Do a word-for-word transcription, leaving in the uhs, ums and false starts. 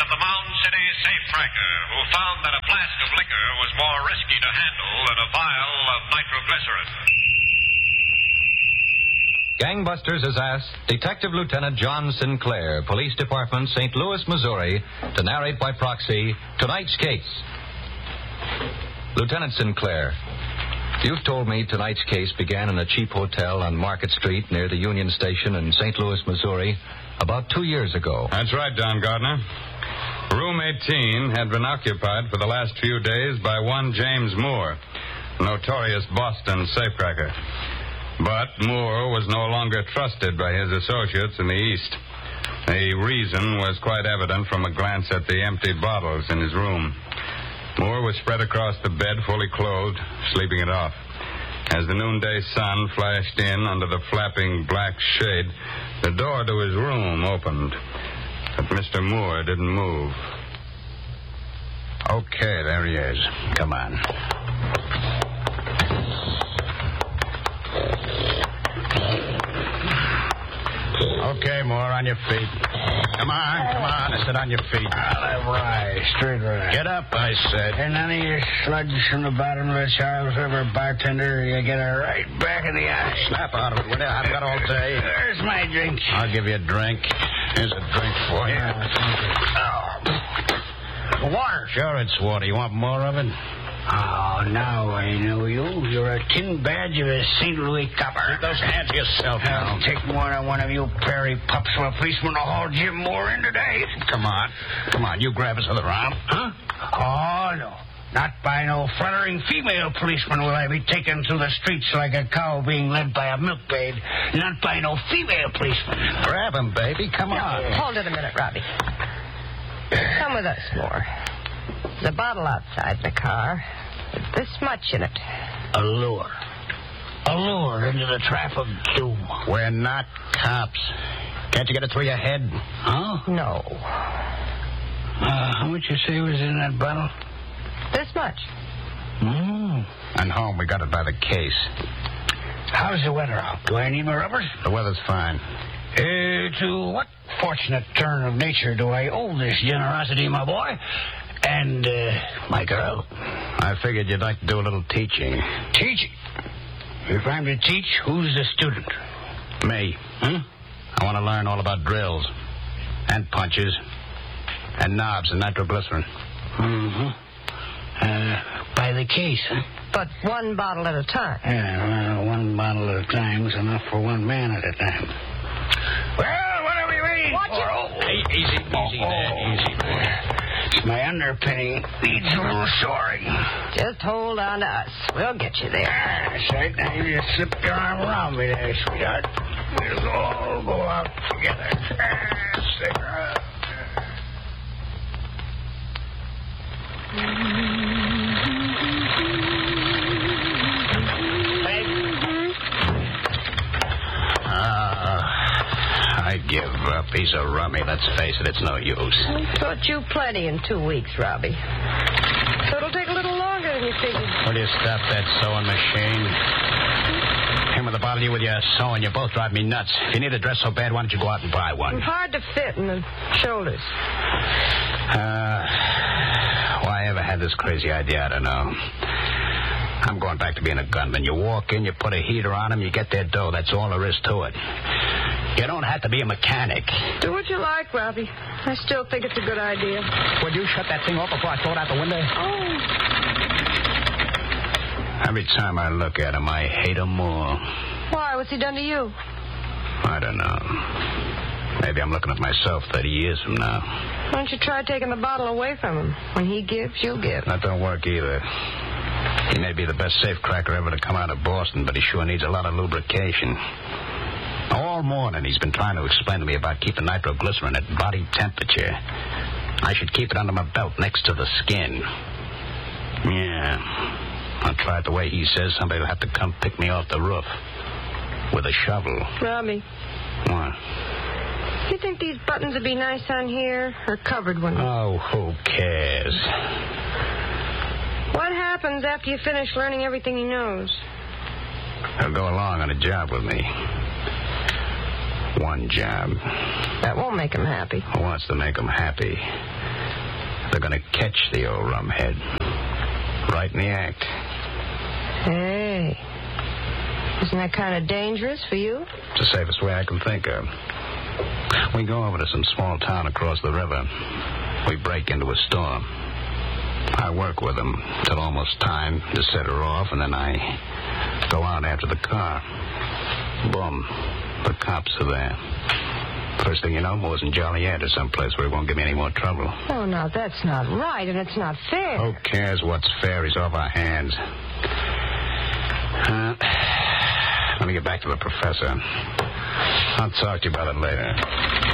the Mound City safecracker who found that a flask of liquor was more risky to handle than a vial of nitroglycerin. Gangbusters has asked Detective Lieutenant John Sinclair, Police Department, Saint Louis, Missouri, to narrate by proxy tonight's case. Lieutenant Sinclair, you've told me tonight's case began in a cheap hotel on Market Street near the Union Station in Saint Louis, Missouri, about two years ago. That's right, Don Gardner. Room eighteen had been occupied for the last few days by one James Moore, notorious Boston safecracker. But Moore was no longer trusted by his associates in the East. The reason was quite evident from a glance at the empty bottles in his room. Moore was spread across the bed, fully clothed, sleeping it off. As the noonday sun flashed in under the flapping black shade, the door to his room opened. But Mister Moore didn't move. Okay, there he is. Come on. Okay, Moore, on your feet. Come on, come on. I said on your feet. I'll rise, straight right. Get up, I said. And none of your sludge from the bottom of the Charles River, bartender. You get her right back in the eye. Snap out of it, will you? I've got all day. There's my drink. I'll give you a drink. Here's a drink for you. Oh. Water. Sure, it's water. You want more of it? Oh, now I know you. You're a tin badge of a Saint Louis copper. Keep those hands to yourself now. I'll take more than one of you prairie pups for a policeman to haul Jim Moore in today. Come on. Come on, you grab his other arm. Huh? Oh, no. Not by no fluttering female policeman will I be taken through the streets like a cow being led by a milkmaid. Not by no female policeman. Grab him, baby. Come on. Hold it a minute, Robbie. Come with us, Moore. There's a bottle outside the car. With this much in it. A lure. A lure into the trap of doom. We're not cops. Can't you get it through your head? Huh? No. Uh, how much you say was in that bottle? This much. Mm. And home, we got it by the case. How's the weather out? Do I need my rubbers? The weather's fine. Uh, to what fortunate turn of nature do I owe this generosity, my boy? And, uh, my girl? I figured you'd like to do a little teaching. Teaching? If I'm to teach, who's the student? Me. Huh? I want to learn all about drills. And punches. And knobs and nitroglycerin. Mm-hmm. Uh, by the case, huh? But one bottle at a time. Yeah, well, one bottle at a time is enough for one man at a time. Well, what are we waiting Watch for? it. Oh, Hey, easy, easy oh, there, oh. easy there. My underpinning needs a little shoring. Just hold on to us. We'll get you there. That's right. Now you just slip your arm around me there, sweetheart. We'll all go out together. Ah, stick around. I give up. He's a rummy. Let's face it, it's no use. I taught you plenty in two weeks, Robbie. So it'll take a little longer than you figured. Will you stop that sewing machine? Him with the bottle, you with your sewing. You both drive me nuts. If you need a dress so bad, why don't you go out and buy one? It's hard to fit in the shoulders. Uh, why I ever had this crazy idea, I don't know. I'm going back to being a gunman. You walk in, you put a heater on them, you get their dough. That's all there is to it. You don't have to be a mechanic. Do what you like, Robbie. I still think it's a good idea. Would you shut that thing off before I throw it out the window? Oh. Every time I look at him, I hate him more. Why? What's he done to you? I don't know. Maybe I'm looking at myself thirty years from now. Why don't you try taking the bottle away from him? When he gives, you'll give. That don't work either. He may be the best safecracker ever to come out of Boston, but he sure needs a lot of lubrication. All morning he's been trying to explain to me about keeping nitroglycerin at body temperature. I should keep it under my belt next to the skin. Yeah. I'll try it the way he says. Somebody will have to come pick me off the roof with a shovel. Robbie. What? You think these buttons would be nice on here or covered ones? Oh, who cares? What happens after you finish learning everything he knows? He'll go along on a job with me. One job. That won't make him happy. Who wants to make him happy? They're going to catch the old rumhead. Right in the act. Hey. Isn't that kind of dangerous for you? It's the safest way I can think of. We go over to some small town across the river. We break into a store. I work with them till almost time to set her off, and then I go out after the car. Boom. The cops are there. First thing you know, Moore's in Joliet or someplace where he won't give me any more trouble. Oh, now, that's not right, and it's not fair. Who cares what's fair? He's off our hands. Uh, let me get back to the professor. I'll talk to you about it later.